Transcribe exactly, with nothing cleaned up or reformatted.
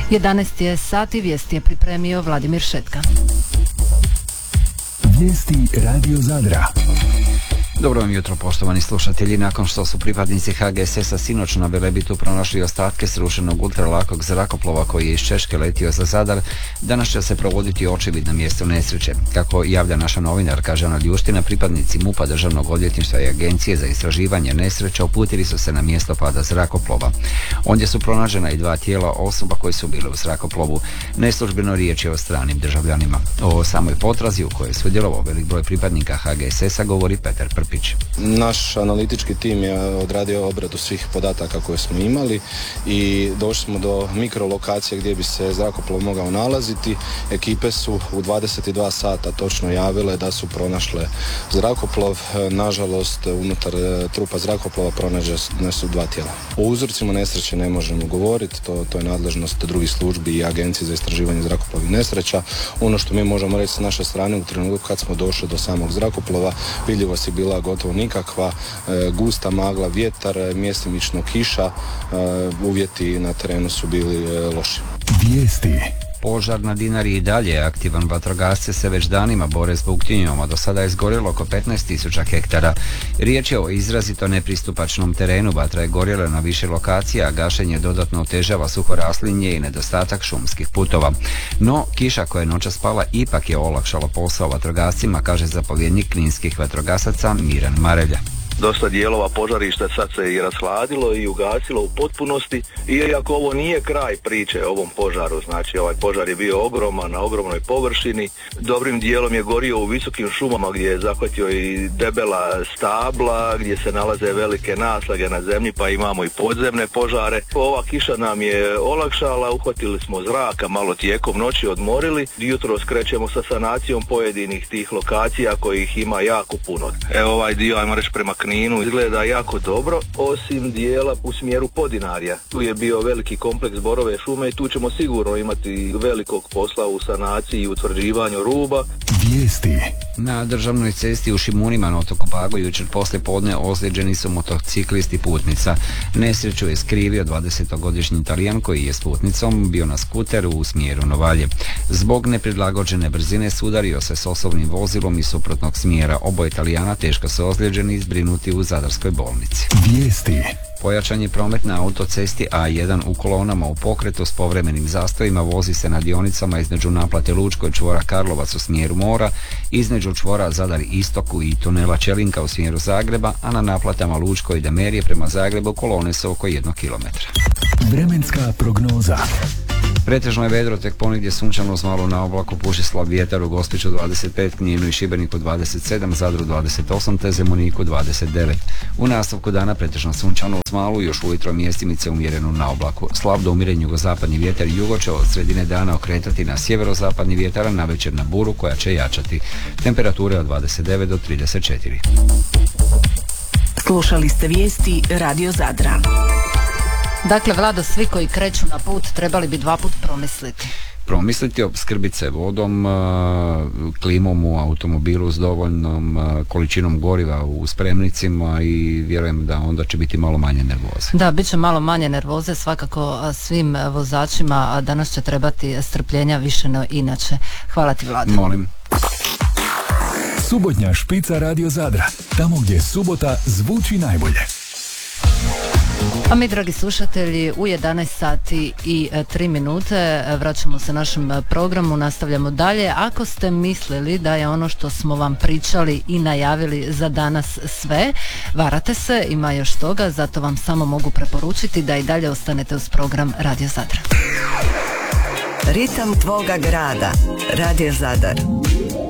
jedanaest je sati, vijesti je pripremio Vladimir Šetka. Vijesti Radio Zadra. Dobro vam jutro, poštovani slušatelji. Nakon što su pripadnici H G S S-a sinoć na Velebitu pronašli ostatke srušenog ultralakog zrakoplova koji je iz Češke letio za Zadar, danas će se provoditi očevid na mjestu nesreće. Kako javlja naša novinarka Žana Ljuština, pripadnici MUP-a, Državnog odvjetništva i Agencije za istraživanje nesreća uputili su se na mjesto pada zrakoplova. Ondje su pronađena i dva tijela osoba koji su bile u zrakoplovu. Neslužbeno riječ je o stranim državljanima. O samoj potrazi u kojoj je sudjelovao velik broj pripadnika H G S S-a govori Petar Prpić. Naš analitički tim je odradio obradu svih podataka koje smo imali i došli smo do mikrolokacije gdje bi se zrakoplov mogao nalaziti. Ekipe su u dvadeset dva sata točno javile da su pronašle zrakoplov. Nažalost, unutar trupa zrakoplova pronađene su dva tijela. O uzrocima nesreće ne možemo govoriti, to, to je nadležnost drugih službi i Agencije za istraživanje zrakoplovih nesreća. Ono što mi možemo reći s naše strane, u trenutku kad smo došli do samog zrakoplova, vidljivost je bila gotovo nikakva, e, gusta magla, vjetar, mjestimično kiša, e, uvjeti na terenu su bili e, loši. Vijesti. Požar na Dinari i dalje je aktivan. Vatrogasci se već danima bore s buktinjom, a do sada je izgorjelo oko petnaest tisuća hektara. Riječ je o izrazito nepristupačnom terenu. Vatra je gorjela na više lokacija, a gašenje dodatno otežava suho raslinje i nedostatak šumskih putova. No, kiša koja je noćas pala ipak je olakšala posao vatrogascima, kaže zapovjednik kninskih vatrogasaca Miran Marelja. Dosta dijelova požarišta sad se i rashladilo i ugasilo u potpunosti, iako ovo nije kraj priče o ovom požaru. Znači, ovaj požar je bio ogroman, na ogromnoj površini, dobrim dijelom je gorio u visokim šumama gdje je zahvatio i debela stabla, gdje se nalaze velike naslage na zemlji, pa imamo i podzemne požare. Ova kiša nam je olakšala, uhvatili smo zraka malo tijekom noći, odmorili. Jutro skrećemo sa sanacijom pojedinih tih lokacija kojih ima jako puno. Evo ovaj dio, ajmo reći, prema Kninu izgleda jako dobro, osim dijela u smjeru Podinarja. Tu je bio veliki kompleks borove šume i tu ćemo sigurno imati velikog posla u sanaciji i utvrđivanju ruba. Vijesti. Na državnoj cesti u Šimunima na otoku Pagu jučer poslije podne ozlijeđeni su motociklisti i putnica. Nesreću je skrivio dvadesetogodišnji Talijan koji je s putnicom bio na skuteru u smjeru Novalje. Zbog neprilagođene brzine sudario se s osobnim vozilom iz suprotnog smjera. Oboje Talijana teško su ozlijeđeni i zbrinuti u zadarskoj bolnici. Vijesti. Pojačan je promet na autocesti A jedan u kolonama u pokretu s povremenim zastojima. Vozi se na dionicama između naplate Lučko i čvora Karlovac u smjeru mora, između čvora Zadar Istoku i tunela Čelinka u smjeru Zagreba, a na naplatama Lučko i Damerije prema Zagrebu kolone su oko jednog kilometra. Vremenska prognoza. Pretežno je vedro, tek ponegdje sunčano uz malo na oblaku, puši slab vjetar, u Gospiću dvadeset pet, Kninu i Šibeniku dvadeset sedam, Zadru dvadeset osam te Zemuniku dvadeset devet. U nastavku dana pretežno sunčano uz malu, još ujutro mjestimice umjereno na oblaku. Slab do umiren jugozapadni vjetar, jugo će od sredine dana okretati na sjeverozapadni vjetar, a navečer na buru koja će jačati. Temperature od dvadeset devet do trideset četiri. Slušali ste vijesti Radio Zadra. Dakle, Vlado, svi koji kreću na put trebali bi dva put promisliti. Promisliti, opskrbiti se vodom, klimom u automobilu s dovoljnom količinom goriva u spremnicima i vjerujem da onda će biti malo manje nervoze. Da, bit će malo manje nervoze svakako svim vozačima, a danas će trebati strpljenja više no inače. Hvala ti, Vlado. Molim. Subotnja špica Radio Zadra. Tamo gdje subota zvuči najbolje. A mi, dragi slušatelji, u jedanaest sati i tri minute vraćamo se našem programu, nastavljamo dalje. Ako ste mislili da je ono što smo vam pričali i najavili za danas sve, varate se, ima još toga, zato vam samo mogu preporučiti da i dalje ostanete uz program Radio Zadar. Ritam tvoga grada. Radio Zadar.